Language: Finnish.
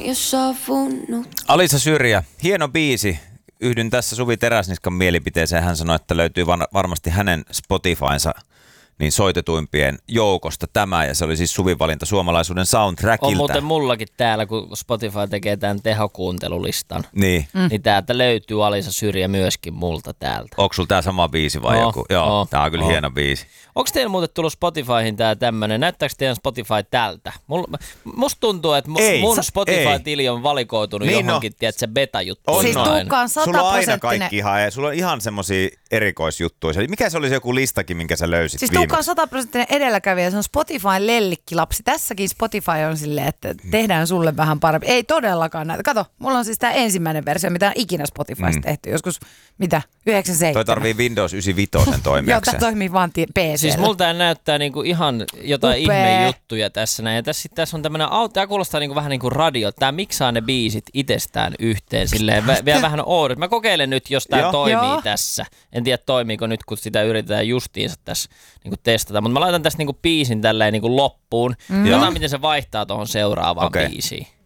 jo sovunut. Alisa Syrjä, hieno biisi. Yhdyn tässä Suvi Teräsniskan mielipiteeseen. Hän sanoi, että löytyy varmasti hänen Spotifynsa niin soitetuimpien joukosta tämä, ja se oli siis Suvin valinta suomalaisuuden soundtrackilta. On muuten mullakin täällä, kun Spotify tekee tämän tehokuuntelulistan, niin täältä löytyy Alisa Syrjä myöskin multa täältä. Onko sulla tää sama biisi vai joku? Joo, tää on kyllä hieno biisi. Onko teillä muuten tullut Spotifyhin tää tämmönen, näyttääkö teidän Spotify tältä? Musta tuntuu, että mun Spotify-tili on valikoitunut niin johonkin, tiedätkö, beta-juttuun. Siis Tuukkaan 100%. Sulla on aina kaikki ihan, sulla on ihan semmosia erikoisjuttuja. Mikä se oli se joku listakin, minkä sä löysit siis viimeksi? Tuukka on 100% edelläkävijä, se on Spotifyn lellikkilapsi. Tässäkin Spotify on silleen, että tehdään sulle vähän parempi. Ei todellakaan näitä. Kato, mulla on siis tää ensimmäinen versio, mitä on ikinä Spotifysta tehty. Joskus, 97. Toi tarvii Windows 95 toimijakseen. Joo, tää toimii vaan PC:llä. Siis multa näyttää niinku ihan jotain ihmejuttuja tässä näin. Ja tässä on tämmönen tää kuulostaa niinku vähän niinku radio. Tää miksaa ne biisit itsestään yhteen silleen vielä vähän oudot. Mä kokeilen nyt, jos tää toimii tässä. En tiedä toimiiko nyt, kun sitä yritetään justiinsa tässä niinku testata. Mutta mä laitan tästä niinku biisin tälleen niinku loppuun. Katsotaan, miten se vaihtaa tuohon seuraavaan biisiin.